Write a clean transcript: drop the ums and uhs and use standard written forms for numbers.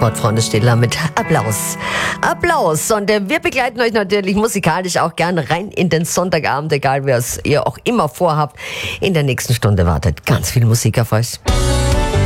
Sportfreunde Stiller mit Applaus. Applaus. Und wir begleiten euch natürlich musikalisch auch gerne rein in den Sonntagabend, egal was ihr auch immer vorhabt. In der nächsten Stunde wartet ganz viel Musik auf euch.